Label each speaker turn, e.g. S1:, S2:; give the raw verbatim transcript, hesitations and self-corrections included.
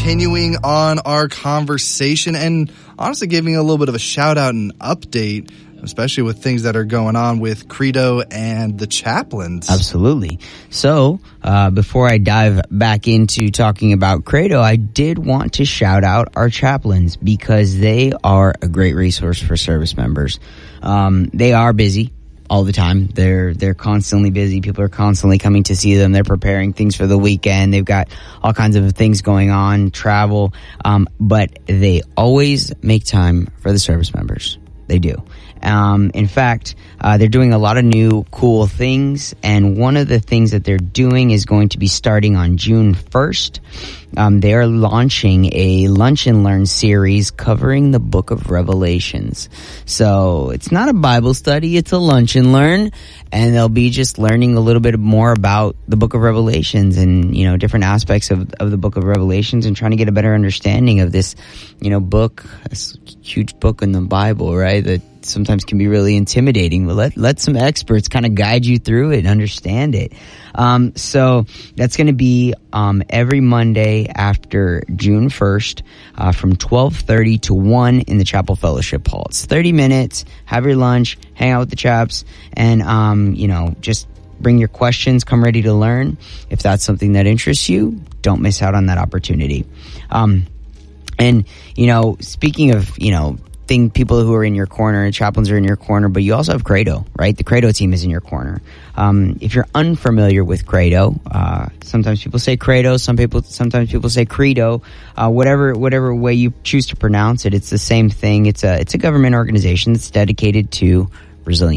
S1: continuing on our conversation and honestly giving a little bit of a shout out and update, especially with things that are going on with Credo and the chaplains.
S2: Absolutely. So, uh, before I dive back into talking about Credo, I did want to shout out our chaplains because they are a great resource for service members. Um, they are busy all the time. They're, they're constantly busy. People are constantly coming to see them. They're preparing things for the weekend. They've got all kinds of things going on, travel. Um, but they always make time for the service members. They do. Um, in fact, uh, they're doing a lot of new cool things, and one of the things that they're doing is going to be starting on June first. Um, they are launching a Lunch and Learn series covering the book of Revelations. So it's not a Bible study, it's a Lunch and Learn, and they'll be just learning a little bit more about the book of Revelations and, you know, different aspects of, of the book of Revelations and trying to get a better understanding of this, you know, book, this huge book in the Bible, right? That sometimes can be really intimidating, but let, let some experts kind of guide you through it and understand it. Um, so that's going to be, um, every Monday after June first, uh, from twelve thirty to one in the Chapel Fellowship Hall. It's thirty minutes, have your lunch, hang out with the chaps, and, um, you know, just bring your questions, come ready to learn. If that's something that interests you, don't miss out on that opportunity. Um, and, you know, speaking of, you know, thing, people who are in your corner and chaplains are in your corner, but you also have Credo, right? The Credo team is in your corner. Um, if you're unfamiliar with Credo, uh, sometimes people say Credo, some people, sometimes people say Credo, uh, whatever, whatever way you choose to pronounce it, it's the same thing. It's a, it's a government organization that's dedicated to resilience.